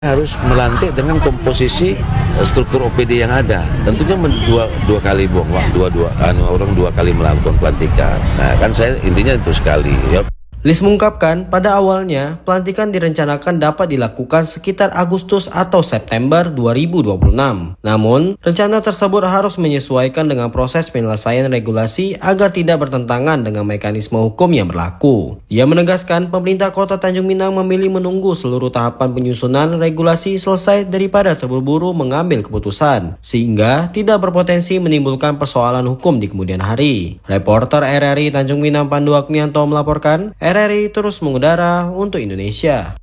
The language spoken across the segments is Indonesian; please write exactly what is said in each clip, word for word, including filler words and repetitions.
harus melantik dengan komposisi uh, struktur O P D yang ada. Tentunya dua, dua kali buang waktu, dua, dua, anu, orang dua kali melakukan pelantikan. Nah, kan saya intinya itu sekali. Ya. Lis mengungkapkan pada awalnya pelantikan direncanakan dapat dilakukan sekitar Agustus atau September dua ribu dua puluh enam. Namun, rencana tersebut harus menyesuaikan dengan proses penyelesaian regulasi agar tidak bertentangan dengan mekanisme hukum yang berlaku. Ia menegaskan pemerintah Kota Tanjung Pinang memilih menunggu seluruh tahapan penyusunan regulasi selesai daripada terburu-buru mengambil keputusan, sehingga tidak berpotensi menimbulkan persoalan hukum di kemudian hari. Reporter R R I Tanjung Pinang Pandu Agnianto melaporkan, R R I terus mengudara untuk Indonesia.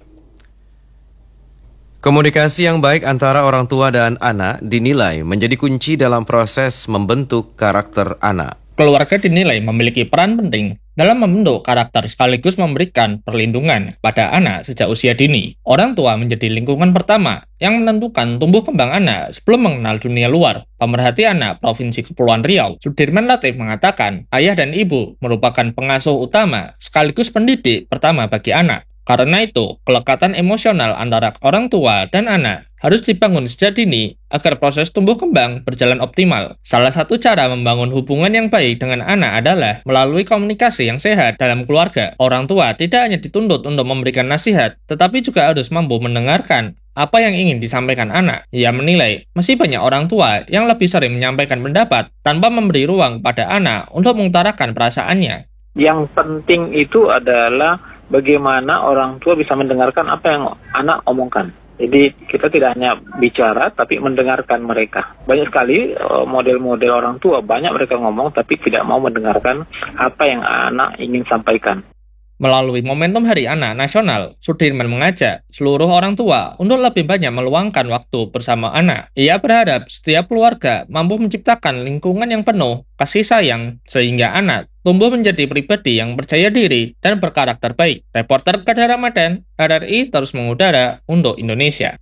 Komunikasi yang baik antara orang tua dan anak dinilai menjadi kunci dalam proses membentuk karakter anak. Keluarga dinilai memiliki peran penting dalam membentuk karakter sekaligus memberikan perlindungan kepada anak sejak usia dini. Orang tua menjadi lingkungan pertama yang menentukan tumbuh kembang anak sebelum mengenal dunia luar. Pemerhati anak Provinsi Kepulauan Riau, Sudirman Latif mengatakan, ayah dan ibu merupakan pengasuh utama sekaligus pendidik pertama bagi anak. Karena itu, kelekatan emosional antara orang tua dan anak harus dibangun sejak dini agar proses tumbuh kembang berjalan optimal. Salah satu cara membangun hubungan yang baik dengan anak adalah melalui komunikasi yang sehat dalam keluarga. Orang tua tidak hanya dituntut untuk memberikan nasihat, tetapi juga harus mampu mendengarkan apa yang ingin disampaikan anak. Ia menilai, masih banyak orang tua yang lebih sering menyampaikan pendapat tanpa memberi ruang pada anak untuk mengutarakan perasaannya. Yang penting itu adalah bagaimana orang tua bisa mendengarkan apa yang anak omongkan. Jadi kita tidak hanya bicara, tapi mendengarkan mereka. Banyak sekali model-model orang tua, banyak mereka ngomong, tapi tidak mau mendengarkan apa yang anak ingin sampaikan. Melalui momentum Hari Anak Nasional, Sudirman mengajak seluruh orang tua untuk lebih banyak meluangkan waktu bersama anak. Ia berharap setiap keluarga mampu menciptakan lingkungan yang penuh kasih sayang, sehingga anak tumbuh menjadi pribadi yang percaya diri dan berkarakter baik. Reporter Kadar Ramadan, R R I terus mengudara untuk Indonesia.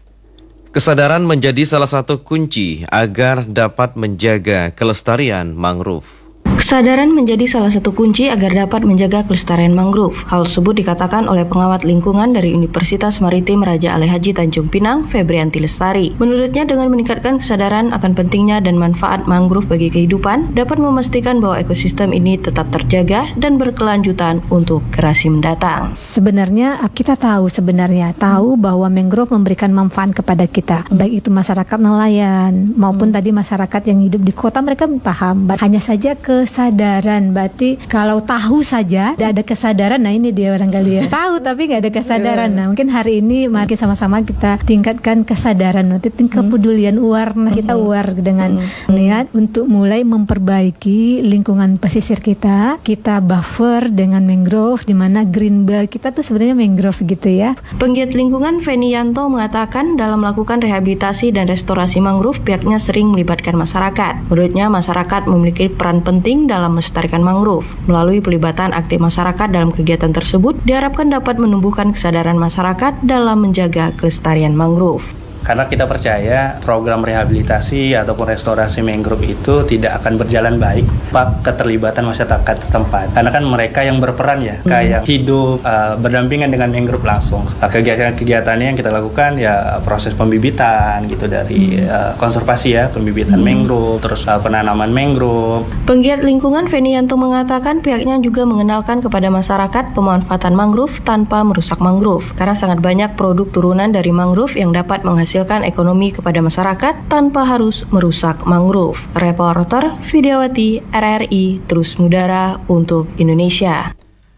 Kesadaran menjadi salah satu kunci agar dapat menjaga kelestarian mangrove. Kesadaran menjadi salah satu kunci agar dapat menjaga kelestarian mangrove. Hal tersebut dikatakan oleh pengamat lingkungan dari Universitas Maritim Raja Ali Haji Tanjung Pinang, Febrianti Lestari. Menurutnya, dengan meningkatkan kesadaran akan pentingnya dan manfaat mangrove bagi kehidupan, dapat memastikan bahwa ekosistem ini tetap terjaga dan berkelanjutan untuk generasi mendatang. Sebenarnya kita tahu sebenarnya tahu bahwa mangrove memberikan manfaat kepada kita, baik itu masyarakat nelayan maupun tadi masyarakat yang hidup di kota, mereka paham. Hanya saja ke kesadaran, berarti kalau tahu saja tidak ada kesadaran, nah ini dia barangkali ya. Tahu tapi nggak ada kesadaran. Nah mungkin hari ini mari sama-sama kita tingkatkan kesadaran, nanti tingkat kepedulian warna kita aware dengan niat untuk mulai memperbaiki lingkungan pesisir kita. Kita buffer dengan mangrove, di mana green belt kita tuh sebenarnya mangrove gitu ya. Penggiat lingkungan Feni Yanto mengatakan dalam melakukan rehabilitasi dan restorasi mangrove pihaknya sering melibatkan masyarakat. Menurutnya masyarakat memiliki peran penting dalam melestarikan mangrove. Melalui pelibatan aktif masyarakat dalam kegiatan tersebut, diharapkan dapat menumbuhkan kesadaran masyarakat dalam menjaga kelestarian mangrove. Karena kita percaya program rehabilitasi ataupun restorasi mangrove itu tidak akan berjalan baik tanpa keterlibatan masyarakat setempat. Karena kan mereka yang berperan ya, kayak hidup uh, berdampingan dengan mangrove langsung. Uh, kegiatan-kegiatannya yang kita lakukan ya proses pembibitan gitu dari uh, konservasi ya, pembibitan mangrove, terus uh, penanaman mangrove. Penggiat lingkungan Feni Yanto mengatakan pihaknya juga mengenalkan kepada masyarakat pemanfaatan mangrove tanpa merusak mangrove. Karena sangat banyak produk turunan dari mangrove yang dapat menghasilkan menghasilkan ekonomi kepada masyarakat tanpa harus merusak mangrove. Reporter Vidyawati, R R I, terus mengudara untuk Indonesia.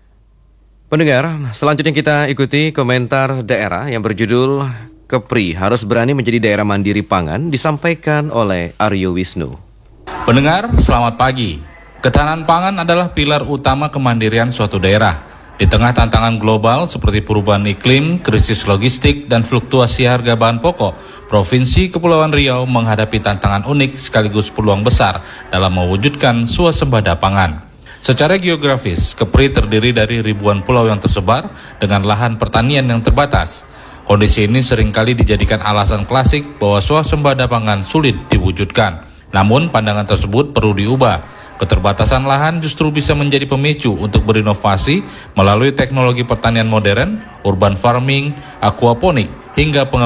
Pendengar, selanjutnya kita ikuti komentar daerah yang berjudul Kepri harus berani menjadi daerah mandiri pangan, disampaikan oleh Aryo Wisnu. Pendengar, selamat pagi. Ketahanan pangan adalah pilar utama kemandirian suatu daerah. Di tengah tantangan global seperti perubahan iklim, krisis logistik, dan fluktuasi harga bahan pokok, Provinsi Kepulauan Riau menghadapi tantangan unik sekaligus peluang besar dalam mewujudkan swasembada pangan. Secara geografis, Kepri terdiri dari ribuan pulau yang tersebar dengan lahan pertanian yang terbatas. Kondisi ini seringkali dijadikan alasan klasik bahwa swasembada pangan sulit diwujudkan. Namun, pandangan tersebut perlu diubah. Keterbatasan lahan justru bisa menjadi pemicu untuk berinovasi melalui teknologi pertanian modern, urban farming, aquaponik, hingga pengembangan